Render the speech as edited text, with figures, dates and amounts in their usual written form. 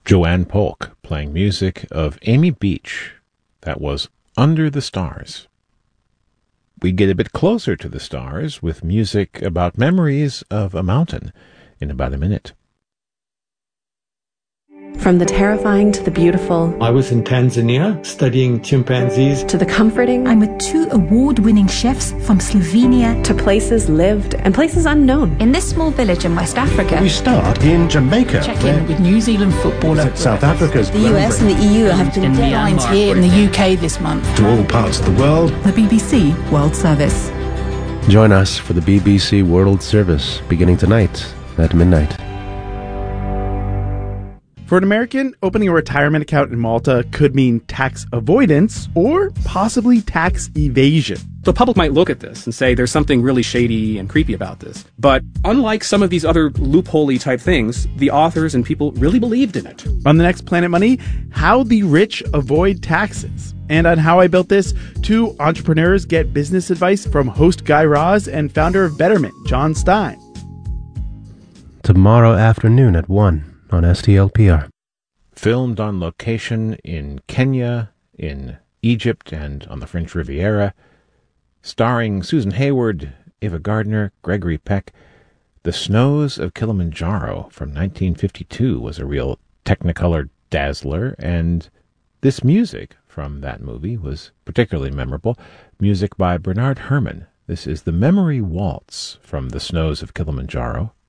Joanne Polk playing music of Amy Beach. That was Under the Stars. We get a bit closer to the stars with music about memories of a mountain in about a minute. From the terrifying to the beautiful. I was in Tanzania studying chimpanzees. To the comforting. I'm with 2 award-winning chefs from Slovenia. To places lived and places unknown. In this small village in West Africa. We start in Jamaica. Check in with New Zealand footballer. South Africa's the US and the EU have been deadlines here in the UK this month. To all parts of the world. The BBC World Service. Join us for the BBC World Service beginning tonight at midnight. For an American, opening a retirement account in Malta could mean tax avoidance or possibly tax evasion. The public might look at this and say there's something really shady and creepy about this. But unlike some of these other loophole-y type things, the authors and people really believed in it. On the next Planet Money, how the rich avoid taxes. And on How I Built This, 2 entrepreneurs get business advice from host Guy Raz and founder of Betterment, John Stein. Tomorrow afternoon at 1 on STLPR. Filmed on location in Kenya, in Egypt, and on the French Riviera. Starring Susan Hayward, Ava Gardner, Gregory Peck. The Snows of Kilimanjaro from 1952 was a real Technicolor dazzler, and this music from that movie was particularly memorable. Music by Bernard Herrmann. This is the Memory Waltz from The Snows of Kilimanjaro.